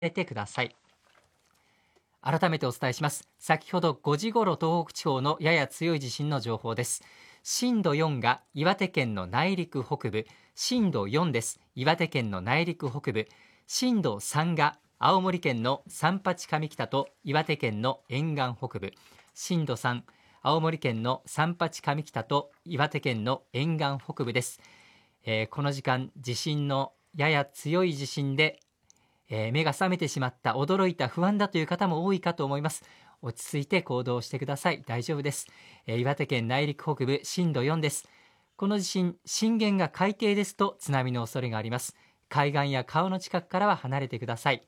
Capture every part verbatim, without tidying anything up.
えてください。改めてお伝えします。先ほどごじごろ東北地方のやや強い地震の情報です。震度よんが岩手県の内陸北部、震度よんです。岩手県の内陸北部、震度さんが青森県の三八上北と岩手県の沿岸北部、震度さん、青森県の三八上北と岩手県の沿岸北部です。えー、この時間地震のやや強い地震で、えー、目が覚めてしまった、驚いた、不安だという方も多いかと思います。落ち着いて行動してください。大丈夫です。えー、岩手県内陸北部震度よんです。この地震、震源が海底ですと津波の恐れがあります。海岸や川の近くからは離れてください。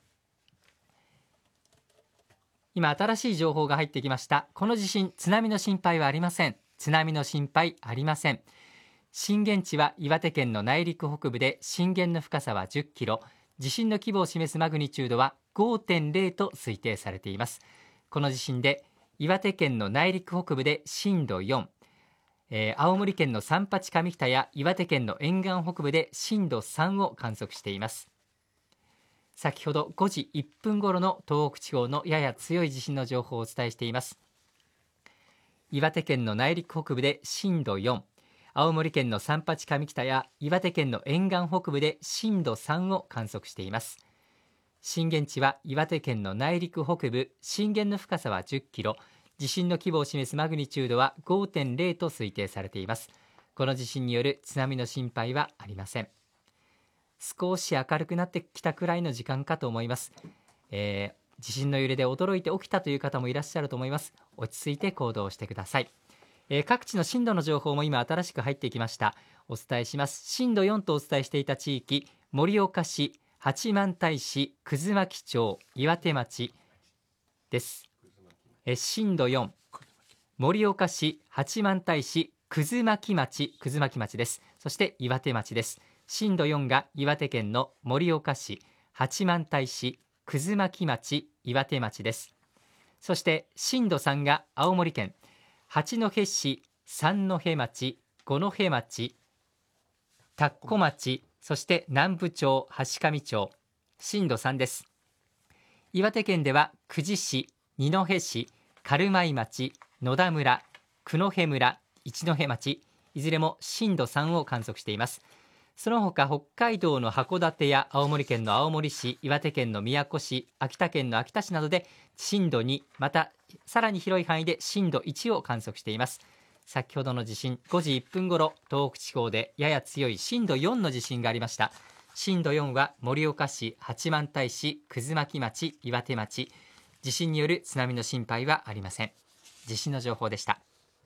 今新しい情報が入ってきました。この地震、津波の心配はありません。津波の心配ありません。震源地は岩手県の内陸北部で、震源の深さはじゅっキロ、地震の規模を示すマグニチュードは ごてんれい と推定されています。この地震で岩手県の内陸北部で震度よん、えー、青森県の三八上北や岩手県の沿岸北部で震度さんを観測しています。先ほどごじいっぷん頃の東北地方のやや強い地震の情報をお伝えしています。岩手県の内陸北部で震度よん、青森県の三八上北や岩手県の沿岸北部で震度さんを観測しています。震源地は岩手県の内陸北部、震源の深さはじゅっキロ、地震の規模を示すマグニチュードは ごてんれい と推定されています。この地震による津波の心配はありません。少し明るくなってきたくらいの時間かと思います。えー、地震の揺れで驚いて起きたという方もいらっしゃると思います。落ち着いて行動してください。えー、各地の震度の情報も今新しく入ってきました。お伝えします。震度よんとお伝えしていた地域、盛岡市、八幡平市、葛巻町、岩手町です。えー、震度よん、盛岡市、八幡平市、葛巻町、葛巻町です。そして岩手町です。震度よんが岩手県の盛岡市、八幡平市、葛巻町、岩手町です。そして震度さんが青森県八戸市、三戸町、五戸町、田子町、そして南部町、橋上町、震度さんです。岩手県では久慈市、二戸市、軽米町、野田村、九戸村、一戸町、いずれも震度さんを観測しています。その他北海道の函館や青森県の青森市、岩手県の宮古市、秋田県の秋田市などで震度に、またさらに広い範囲で震度いちを観測しています。先ほどの地震、ごじいっぷん頃、東北地方でやや強い震度よんの地震がありました。震度よんは盛岡市、八幡平市、葛巻町、岩手町。地震による津波の心配はありません。地震の情報でした。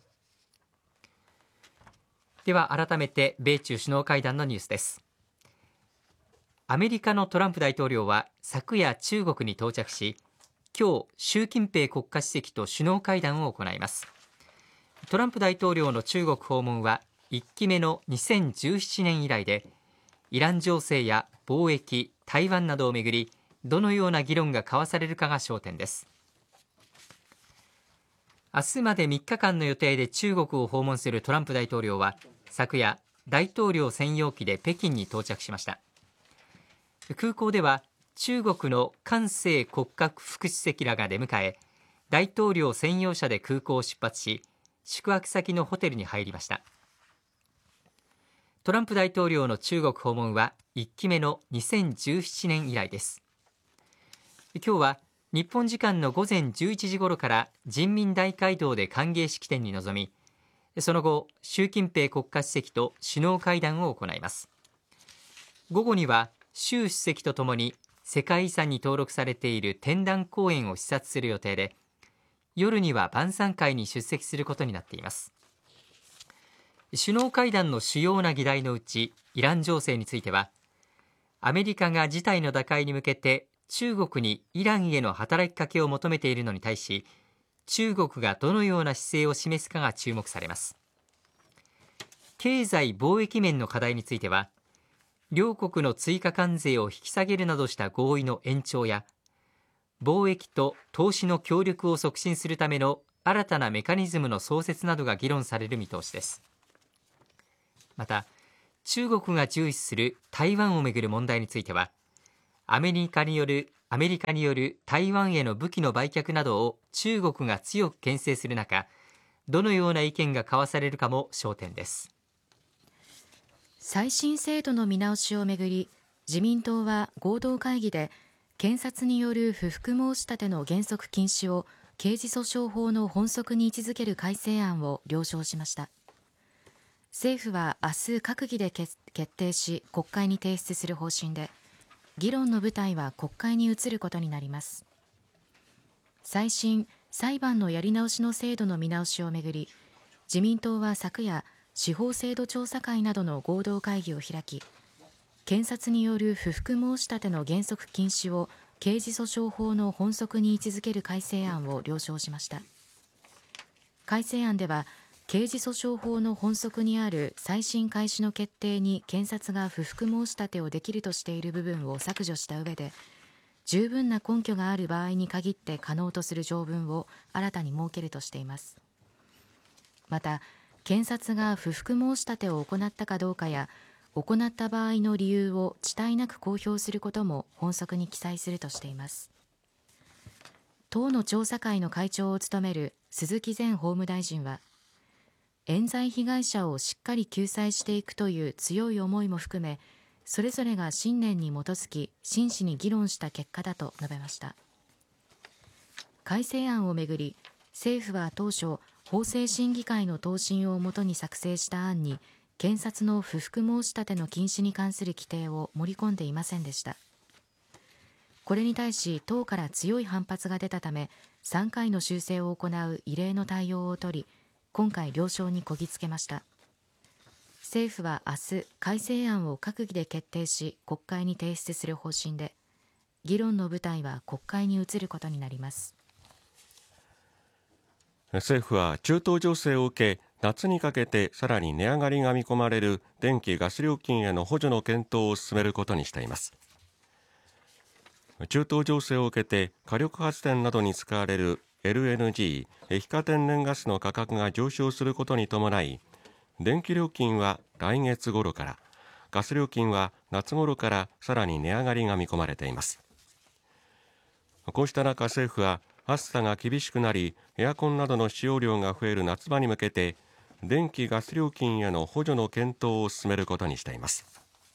では改めて米中首脳会談のニュースです。アメリカのトランプ大統領は昨夜中国に到着し、今日習近平国家主席と首脳会談を行います。トランプ大統領の中国訪問はいっきめのにせんじゅうななねん以来で、イラン情勢や貿易、台湾などをめぐりどのような議論が交わされるかが焦点です。明日までみっかかんの予定で中国を訪問するトランプ大統領は昨夜、大統領専用機で北京に到着しました。空港では中国の韓正国家副主席らが出迎え、大統領専用車で空港を出発し、宿泊先のホテルに入りました。トランプ大統領の中国訪問はいっきめのにせんじゅうななねん以来です。今日は日本時間の午前じゅういちじ頃から人民大会堂で歓迎式典に臨み、その後、習近平国家主席と首脳会談を行います。午後には習主席とともに世界遺産に登録されている天壇公園を視察する予定で、夜には晩餐会に出席することになっています。首脳会談の主要な議題のうち、イラン情勢については、アメリカが事態の打開に向けて中国にイランへの働きかけを求めているのに対し、中国がどのような姿勢を示すかが注目されます。経済貿易面の課題については、両国の追加関税を引き下げるなどした合意の延長や、貿易と投資の協力を促進するための新たなメカニズムの創設などが議論される見通しです。また、中国が重視する台湾をめぐる問題については、 アメリカによるアメリカによる台湾への武器の売却などを中国が強く牽制する中、どのような意見が交わされるかも焦点です。 再審制度の見直しをめぐり、自民党は合同会議で検察による不服申し立ての原則禁止を刑事訴訟法の本則に位置づける改正案を了承しました。政府は明日閣議で決定し国会に提出する方針で、議論の舞台は国会に移ることになります。再審・裁判のやり直しの制度の見直しをめぐり、自民党は昨夜司法制度調査会などの合同会議を開き、検察による不服申し立ての原則禁止を刑事訴訟法の本則に位置づける改正案を了承しました。改正案では、刑事訴訟法の本則にある再審開始の決定に検察が不服申し立てをできるとしている部分を削除した上で、十分な根拠がある場合に限って可能とする条文を新たに設けるとしています。また、検察が不服申し立てを行ったかどうかや、行った場合の理由を遅滞なく公表することも本則に記載するとしています。党の調査会の会長を務める鈴木前法務大臣は、冤罪被害者をしっかり救済していくという強い思いも含め、それぞれが信念に基づき真摯に議論した結果だと述べました。改正案をめぐり、政府は当初、法制審議会の答申をもとに作成した案に、検察の不服申し立ての禁止に関する規定を盛り込んでいませんでした。これに対し党から強い反発が出たため、さんかいの修正を行う異例の対応を取り、今回了承にこぎつけました。政府は明日改正案を閣議で決定し国会に提出する方針で、議論の舞台は国会に移ることになります。 政府は中東情勢を受け、夏にかけてさらに値上がりが見込まれる電気・ガス料金への補助の検討を進めることにしています。中東情勢を受けて火力発電などに使われる エルエヌジー 液化天然ガスの価格が上昇することに伴い、電気料金は来月頃から、ガス料金は夏頃からさらに値上がりが見込まれています。こうした中、政府は暑さが厳しくなり、エアコンなどの使用量が増える夏場に向けて、電気・ガス料金への補助の検討を進めることにしています。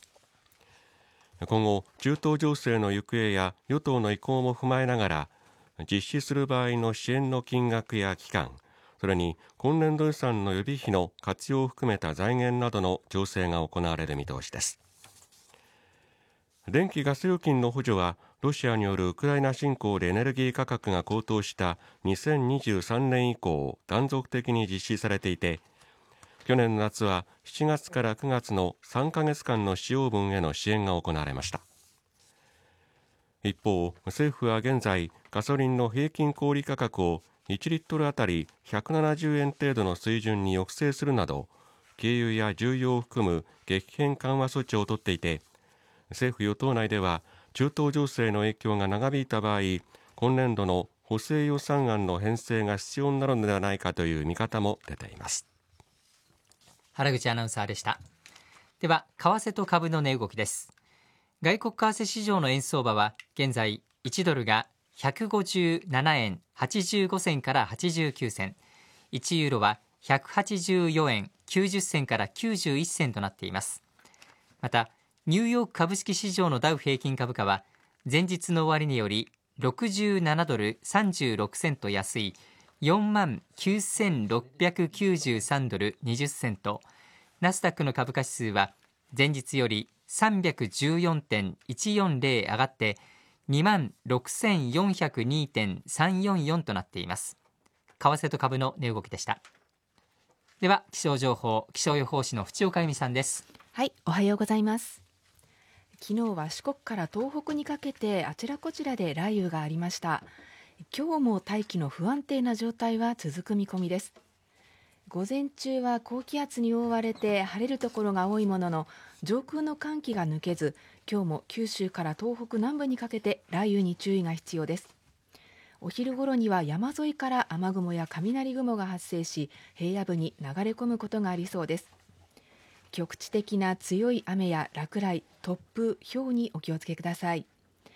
今後、中東情勢の行方や与党の意向も踏まえながら、実施する場合の支援の金額や期間、それに今年度予算の予備費の活用を含めた財源などの調整が行われる見通しです。電気・ガス料金の補助は、ロシアによるウクライナ侵攻でエネルギー価格が高騰したにせんにじゅうさんねん以降、断続的に実施されていて、去年の夏はしちがつからくがつのさんかげつかんの使用分への支援が行われました。一方、政府は現在、ガソリンの平均小売価格をいちリットルあたりひゃくななじゅうえん程度の水準に抑制するなど、軽油や重油を含む激変緩和措置を取っていて、政府与党内では中東情勢の影響が長引いた場合、今年度の補正予算案の編成が必要になるのではないかという見方も出ています。 原口アナウンサーでした。では、為替と株の値動きです。外国為替市場の円相場は現在いちドルがひゃくごじゅうななえんはちじゅうごせんからはちじゅうきゅうせん、いちユーロはひゃくはちじゅうよえんきゅうじゅっせんからきゅうじゅういっせんとなっています。また、ニューヨーク株式市場のダウ平均株価は前日の終値よりろくじゅうななドルさんじゅうろくセント安いよんまんきゅうせんろっぴゃくきゅうじゅうさんドルにじゅっセント、ナスダックの株価指数は前日より さんびゃくじゅうよんてんいちよんゼロ 上がって にまんろくせんよんひゃくにてんさんよんよん となっています。為替と株の値動きでした。では気象情報、気象予報士の淵岡由美さんです。 はい、おはようございます。昨日は四国から東北にかけてあちらこちらで雷雨がありました。今日も大気の不安定な状態は続く見込みです。午前中は高気圧に覆われて晴れるところが多いものの、上空の寒気が抜けず、今日も九州から東北南部にかけて雷雨に注意が必要です。お昼頃には山沿いから雨雲や雷雲が発生し、平野部に流れ込むことがありそうです。局地的な強い雨や落雷、突風、雹にお気をつけください。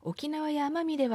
沖縄や奄美では